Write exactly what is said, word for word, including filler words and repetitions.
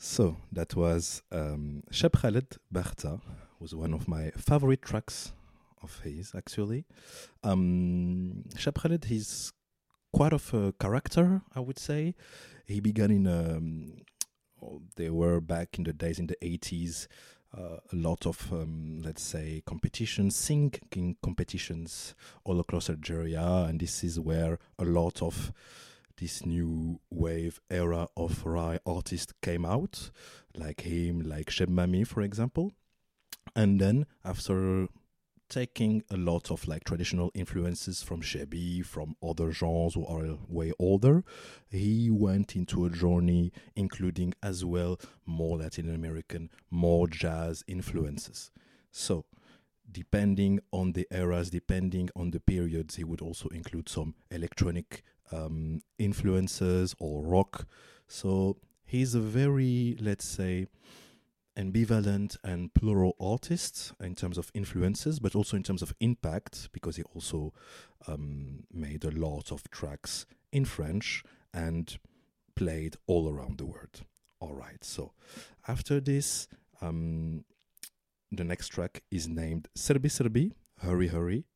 So that was um, Cheb Khaled Barta, was one of my favorite tracks of his, actually. Um, Cheb Khaled, he's quite of a character, I would say. He began in, um, oh, they were back in the days in the eighties, uh, a lot of, um, let's say, competitions, singing competitions all across Algeria. And this is where a lot of this new wave era of Rai artists came out, like him, like Sheb Mami, for example. And then after taking a lot of like traditional influences from Shebi, from other genres who are way older, he went into a journey including as well more Latin American, more jazz influences. So depending on the eras, depending on the periods, he would also include some electronic um, influences or rock. So he's a very, let's say, ambivalent and plural artist in terms of influences, but also in terms of impact, because he also um, made a lot of tracks in French and played all around the world. All right, so after this, um, the next track is named Serbi Serbi, Hurry Hurry,